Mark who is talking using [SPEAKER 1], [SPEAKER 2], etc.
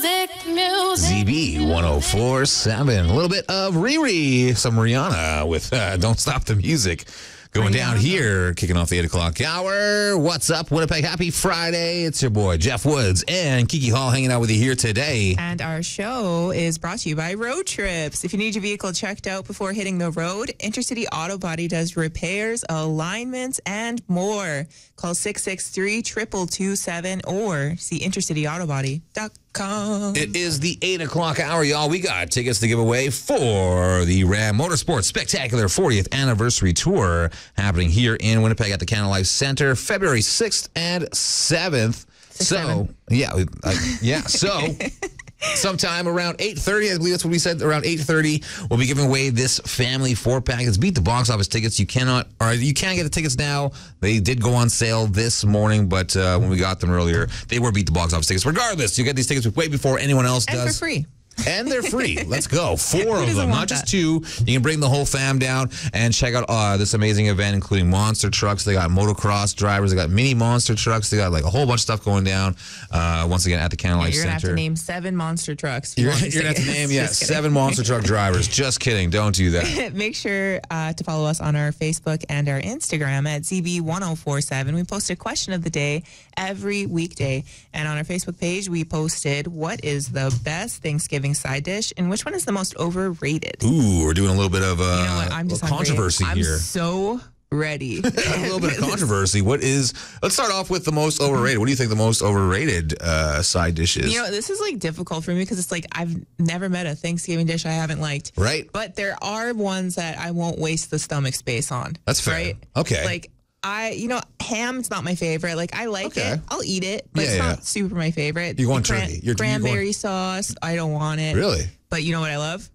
[SPEAKER 1] ZB 104.7. A little bit of Riri, some Rihanna with Don't Stop the Music. Going down here, kicking off the 8 o'clock hour. What's up, Winnipeg? Happy Friday. It's your boy, Jeff Woods, and Kiki Hall hanging out with you here today.
[SPEAKER 2] And our show is brought to you by Road Trips. If you need your vehicle checked out before hitting the road, Intercity Auto Body does repairs, alignments, and more. Call 663-2227 or see intercityautobody.com.
[SPEAKER 1] It is the 8 o'clock hour, y'all. We got tickets to give away for the Ram Motorsports Spectacular 40th Anniversary Tour happening here in Winnipeg at the Canada Life Center, February 6th and 7th. So sometime around 8:30, I believe that's what we said, around 8:30, we'll be giving away this family 4-pack. It's Beat the Box Office tickets. You can get the tickets now. They did go on sale this morning, but when we got them earlier, they were Beat the Box Office tickets. Regardless, you get these tickets way before anyone else does.
[SPEAKER 2] And for free.
[SPEAKER 1] And they're free. Let's go. 4 of them, not just 2. You can bring the whole fam down and check out this amazing event, including monster trucks. They got motocross drivers. They got mini monster trucks. They got like a whole bunch of stuff going down. Once again, at the Canada Life Center.
[SPEAKER 2] You're going to have to name 7 monster trucks.
[SPEAKER 1] You're going to have to name, 7 monster truck drivers. Just kidding. Don't do that.
[SPEAKER 2] Make sure to follow us on our Facebook and our Instagram at ZB1047. We post a question of the day every weekday. And on our Facebook page, we posted, what is the best Thanksgiving side dish and which one is the most overrated?
[SPEAKER 1] Ooh, we're doing a little bit of controversy
[SPEAKER 2] I'm
[SPEAKER 1] here.
[SPEAKER 2] So ready.
[SPEAKER 1] A little bit of controversy. Let's start off with the most overrated. What do you think the most overrated side dish is?
[SPEAKER 2] This is like difficult for me because it's like I've never met a Thanksgiving dish I haven't liked.
[SPEAKER 1] Right.
[SPEAKER 2] But there are ones that I won't waste the stomach space on.
[SPEAKER 1] That's fair.
[SPEAKER 2] Right?
[SPEAKER 1] Okay.
[SPEAKER 2] Like ham's not my favorite. Like I like it. I'll eat it, but it's not super my favorite.
[SPEAKER 1] You want turkey.
[SPEAKER 2] Cranberry sauce, I don't want it.
[SPEAKER 1] Really?
[SPEAKER 2] But you know what I love?